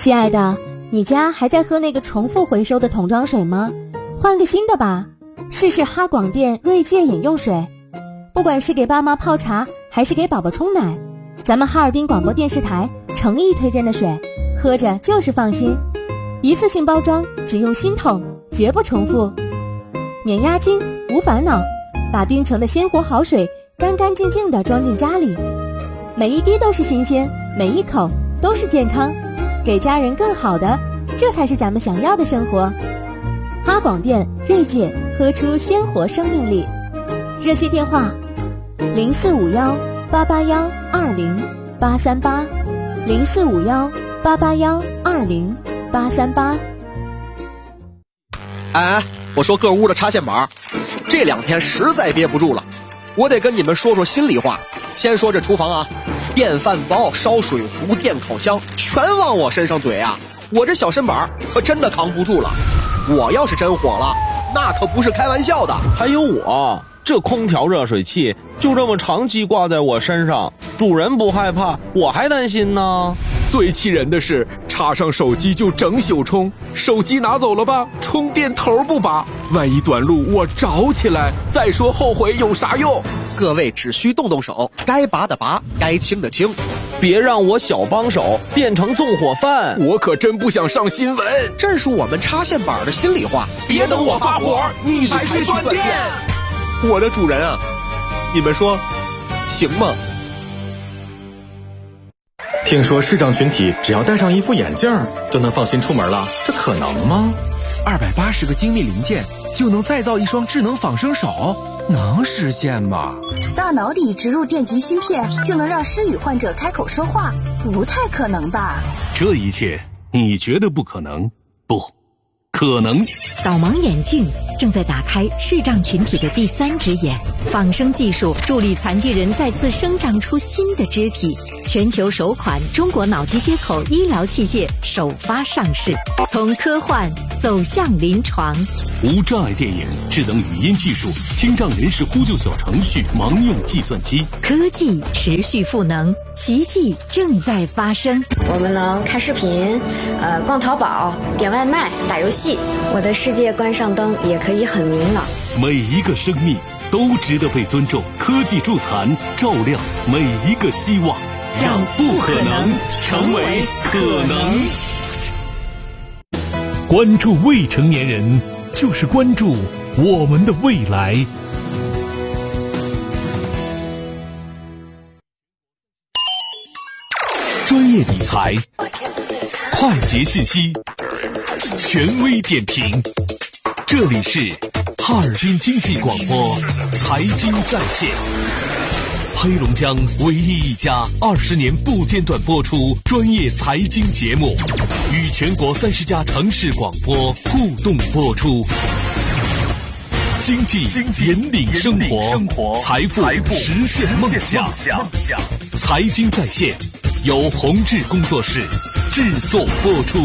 亲爱的，你家还在喝那个重复回收的桶装水吗？换个新的吧，试试哈广电锐界饮用水。不管是给爸妈泡茶还是给宝宝冲奶，咱们哈尔滨广播电视台诚意推荐的水，喝着就是放心。一次性包装，只用新桶，绝不重复，免押金无烦恼，把冰城的鲜活好水干干净净地装进家里，每一滴都是新鲜，每一口都是健康，给家人更好的，这才是咱们想要的生活。哈广电锐界，喝出鲜活生命力。热线电话0451-881-20838，0451-881-20838。 哎，我说各屋的插线板，这2天实在憋不住了，我得跟你们说说心里话。先说这厨房啊，电饭煲、烧水壶、电烤箱全往我身上怼啊，我这小身板可真的扛不住了。我要是真火了，那可不是开玩笑的。 还有我这空调热水器就这么长期挂在我身上，主人不害怕，我还担心呢。 最气人的是，插上手机就整宿充，手机拿走了吧，充电头不拔，万一短路我着起来，再说后悔有啥用？ 各位只需动动手，该拔的拔，该清的清， 别让我小帮手变成纵火犯， 我可真不想上新闻。 这是我们插线板的心里话， 别等我发火，你才去断电。 我的主人啊，你们说行吗？ 听说视障群体只要戴上一副眼镜就能放心出门了，这可能吗 ？280个精密零件就能再造一双智能仿生手，能实现吗？ 大脑里植入电极芯片就能让失语患者开口说话，不太可能吧？ 这一切你觉得不可能？不可能。 导盲眼镜正在打开视障群体的第3只眼，仿生技术助力残疾人再次生长出新的肢体。全球首款中国脑机接口医疗器械首发上市，从科幻走向临床。 无障碍电影、智能语音技术、听障人士呼救小程序、盲用计算机， 科技持续赋能，奇迹正在发生。 我们能看视频，逛淘宝、点外卖、打游戏，我的世界关上灯也可以很明朗。 每一个生命都值得被尊重，科技助残，照亮每一个希望，让不可能成为可能。关注未成年人，就是关注我们的未来。专业理财，快捷信息，权威点评，这里是哈尔滨经济广播财经在线，黑龙江唯一一家20年不间断播出专业财经节目，与全国30家城市广播互动播出。经济引领生活，财富实现梦想。财经在线由宏志工作室制作播出。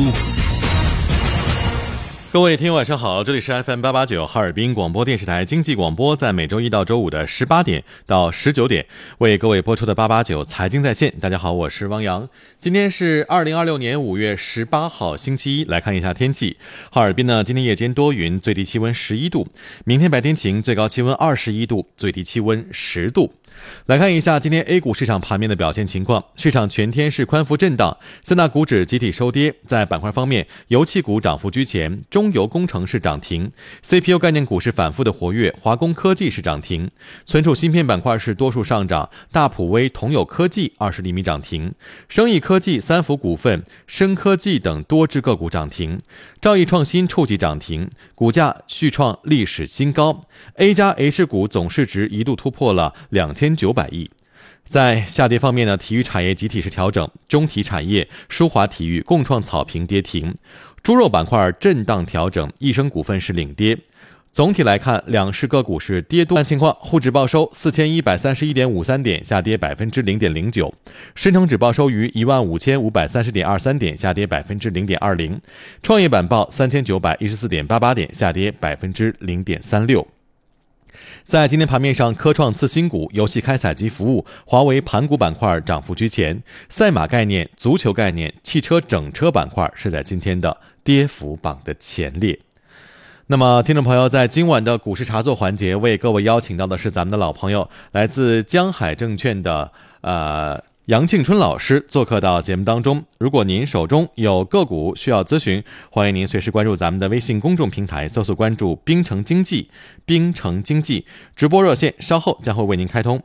各位听友晚上好，这里是 FM889 哈尔滨广播电视台经济广播，在每周一到周五的18点到19点为各位播出的889财经在线。大家好，我是汪洋。今天是2026年5月18号星期一，来看一下天气。哈尔滨呢，今天夜间多云，最低气温11度，明天白天晴，最高气温21度，最低气温10度。来看一下今天 A 股市场盘面的表现情况，市场全天是宽幅震荡，3大股指集体收跌。在板块方面，油气股涨幅居前，中油工程是涨停， CPU 概念股是反复的活跃，华工科技是涨停，存储芯片板块是多数上涨，大普微、同友科技20厘米涨停，生意科技、三福股份、深科技等多只个股涨停，兆易创新触及涨停，股价续创历史新高。 A 加 H 股总市值一度突破了2900亿。在下跌方面呢，体育产业集体是调整，中体产业、舒华体育、共创草坪跌停，猪肉板块震荡调整，益生股份是领跌。总体来看，两市个股是跌多情况，沪指报收 4131.53 点，下跌 0.09%， 深成指报收于 15530.23 点，下跌 0.20%， 创业板报 3914.88 点，下跌 0.36%。 在今天盘面上，科创次新股、游戏开采及服务、华为盘股板块涨幅居前，赛马概念、足球概念、汽车整车板块是在今天的跌幅榜的前列。那么听众朋友，在今晚的股市茶座环节，为各位邀请到的是咱们的老朋友，来自江海证券的杨庆春老师做客到节目当中。如果您手中有个股需要咨询，欢迎您随时关注咱们的微信公众平台，搜索关注冰城经济，冰城经济直播热线稍后将会为您开通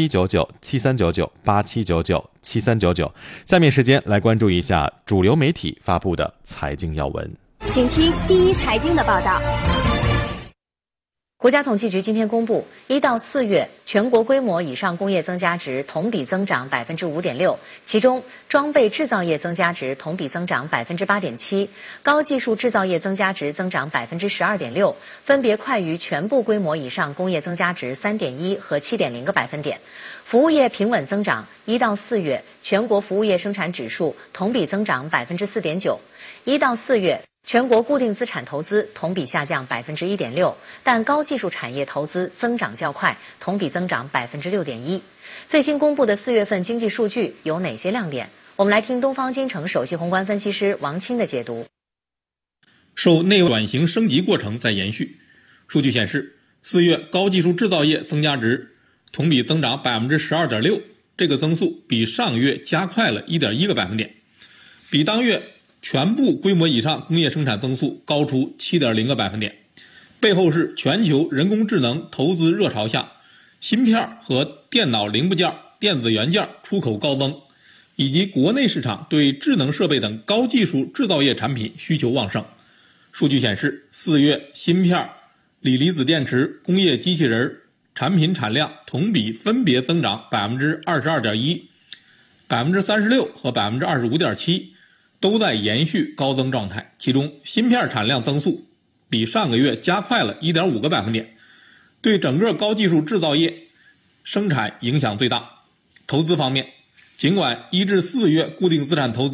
8799739987997399。下面时间来关注一下主流媒体发布的财经要闻， 请听第一财经的报道。 国家统计局今天公布，1到4月全国规模以上工业增加值同比增长 5.6%， 其中装备制造业增加值同比增长 8.7%， 高技术制造业增加值增长 12.6%， 分别快于全部规模以上工业增加值 3.1 和 7.0个百分点。服务业平稳增长，1到4月全国服务业生产指数同比增长 4.9%。1到4月全国固定资产投资同比下降 1.6%， 但高技术产业投资增长较快，同比增长 6.1%。最新公布的4月份经济数据有哪些亮点？我们来听东方金城首席宏观分析师王清的解读。 受内外转型升级过程在延续，数据显示，4月高技术制造业增加值同比增长 12.6%， 这个增速比上月加快了 1.1个百分点，比当月全部规模以上工业生产增速高出 7.0个百分点。背后是全球人工智能投资热潮下，芯片和电脑零部件、电子元件出口高增，以及国内市场对智能设备等高技术制造业产品需求旺盛。数据显示，4月芯片、锂离子电池、工业机器人产品产量同比分别增长 22.1%、36% 和 25.7%，都在延续高增状态，其中芯片产量增速比上个月加快了 1.5个百分点，对整个高技术制造业生产影响最大。投资方面，尽管1至4月固定资产投资